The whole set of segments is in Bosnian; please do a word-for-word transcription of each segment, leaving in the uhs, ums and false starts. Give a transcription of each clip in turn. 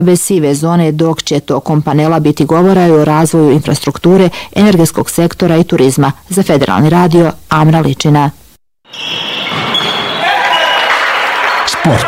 bez sive zone, dok će tokom panela biti govora i o razvoju infrastrukture, energetskog sektora i turizma. Za Federalni radio, Amra Ličina. Sport.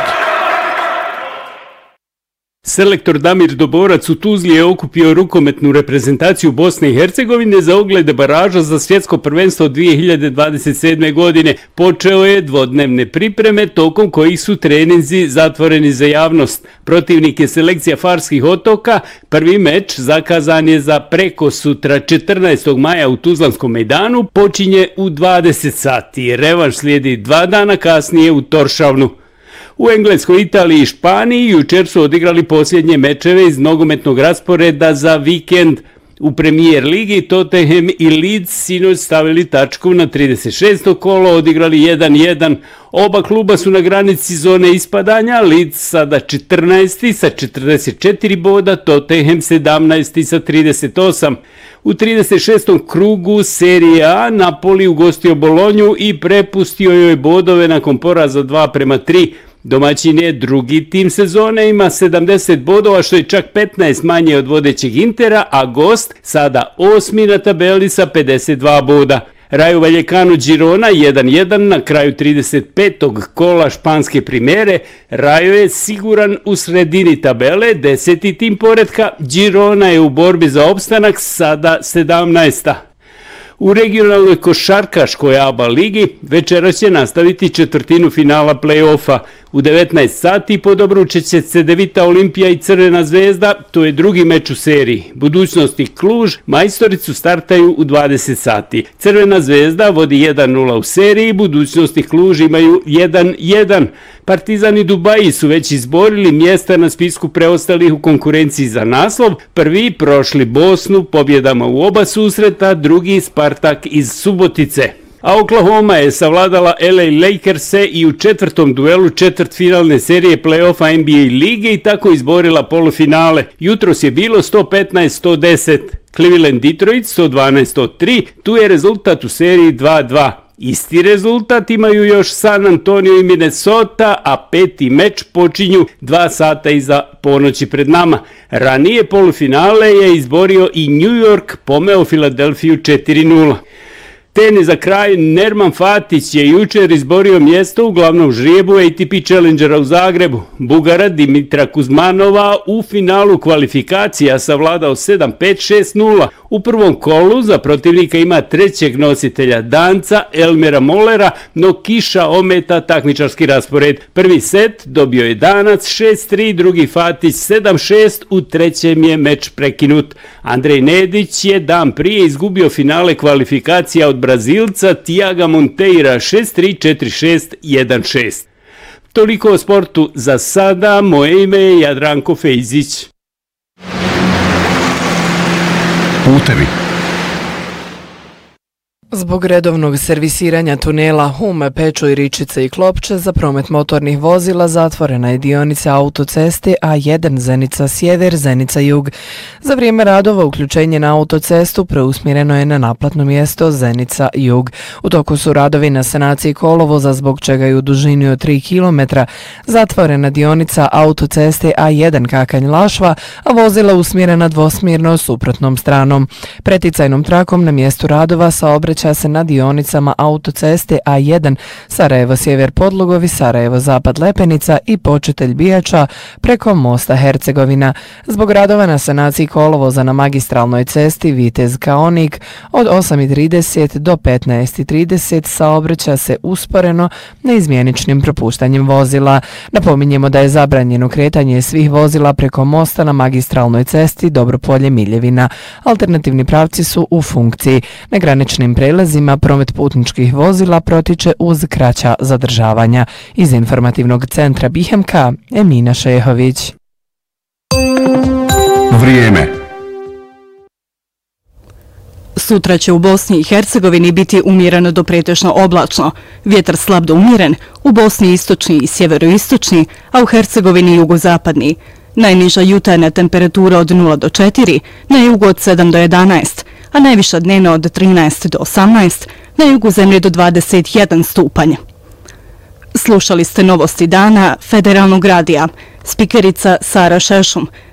Selektor Damir Doborac u Tuzli je okupio rukometnu reprezentaciju Bosne i Hercegovine za oglede baraža za svjetsko prvenstvo dvije hiljade dvadeset sedme. godine. Počeo je dvodnevne pripreme tokom kojih su treninzi zatvoreni za javnost. Protivnik je selekcija Farskih otoka. Prvi meč zakazan je za preko sutra četrnaestog maja u Tuzlanskom mejdanu. Počinje u dvadeset sati. Revanš slijedi dva dana kasnije u Toršavnu. U Engleskoj, Italiji i Španiji jučer su odigrali posljednje mečeve iz nogometnog rasporeda za vikend. U Premier ligi Tottenham i Leeds sinoć stavili tačku na trideset šesto kolo, odigrali jedan jedan. Oba kluba su na granici zone ispadanja, Leeds sada četrnaesti sa četrdeset četiri boda, Tottenham sedamnaesti sa trideset osam. U trideset šestom krugu Serije A Napoli ugostio Bolonju i prepustio joj bodove nakon poraza dva prema tri. Domaćin je drugi tim sezone, ima sedamdeset bodova, što je čak petnaest manje od vodećeg Intera, a gost sada osmi na tabeli sa pedeset dva boda. Rayo Vallecano Girona jedan jedan na kraju trideset petog kola španske primere. Rayo je siguran u sredini tabele, deseti tim poretka, Girona je u borbi za opstanak, sada sedamnaesta. U regionalnoj košarkaškoj A B A ligi večeras će nastaviti četvrtinu finala play-offa. U devetnaest sati podobručit će Cedevita Olimpija i Crvena zvezda, to je drugi meč u seriji. Budućnosti Kluž, majstoricu startaju u dvadeset sati. Crvena zvezda vodi jedan nula u seriji, budućnosti Kluž imaju jedan jedan. Partizan i Dubaji su već izborili mjesta na spisku preostalih u konkurenciji za naslov. Prvi prošli Bosnu pobjedama u oba susreta, drugi Spartak iz Subotice. A Oklahoma je savladala L A Lakers-e i u četvrtom duelu četvrtfinalne serije play-offa N B A lige i tako izborila polufinale. Jutros je bilo sto petnaest sto deset. Cleveland Detroit sto dvanaest sto tri, tu je rezultat u seriji dva dva. Isti rezultat imaju još San Antonio i Minnesota, a peti meč počinju dva sata iza ponoći pred nama. Ranije polufinale je izborio i New York, pomeo Filadelfiju četiri nula. Tenis za kraj, Nerman Fatić je jučer izborio mjesto u glavnom žrijebu A T P Challengera u Zagrebu. Bugara Dimitra Kuzmanova u finalu kvalifikacija savladao sedam pet šest nula. U prvom kolu za protivnika ima trećeg nositelja Danca Elmera Mollera, no kiša ometa takmičarski raspored. Prvi set dobio je Danac šest tri, drugi Fatić sedam šest, u trećem je meč prekinut. Andrej Nedić je dan prije izgubio finale kvalifikacija od Brazilca Tiaga Monteira šest tri, četiri šest, jedan šest. Toliko o sportu za sada, moje ime je Jadranko Fejzić. Putevi. Zbog redovnog servisiranja tunela Hume, Pečuj, Ričice i Klopče za promet motornih vozila zatvorena je dionica autoceste A jedan Zenica sjever, Zenica jug. Za vrijeme radova uključenje na autocestu preusmjereno je na naplatno mjesto Zenica jug. U toku su radovi na sanaciji kolovoza, zbog čega je u dužini od tri kilometra zatvorena dionica autoceste A jedan Kakanj Lašva, a vozila usmjerena dvosmjerno suprotnom stranom. Preticajnom trakom na mjestu radova saobraća se na dionicama autoceste A jedan Sarajevo sjever Podlogovi, Sarajevo zapad Lepenica i Početelj Bijača preko mosta Hercegovina. Zbog radova na sanaciji kolovoza na magistralnoj cesti Vitez Kaonik od osam i trideset do petnaest i trideset saobraća se usporeno neizmjeničnim propuštanjem vozila. Napominjemo da je zabranjeno kretanje svih vozila preko mosta na magistralnoj cesti Dobropolje Miljevina. Alternativni pravci su u funkciji. Na graničnim prelazima promet putničkih vozila protiče uz kraća zadržavanja. Iz informativnog centra B I H M K, Emina Šehović. Vrijeme. Sutra će u Bosni i Hercegovini biti umjereno do pretežno oblačno. Vjetar slab do umjeren, u Bosni istočni i sjeveroistočni, a u Hercegovini jugozapadni. Najniža jutarnja temperatura od nula do četiri, na jugu od sedam do jedanaest, a najviša dnevna od trinaest do osamnaest, na jugu zemlje do dvadeset jedan stupanj. Slušali ste novosti dana Federalnog radija. Spikerica Sara Šešum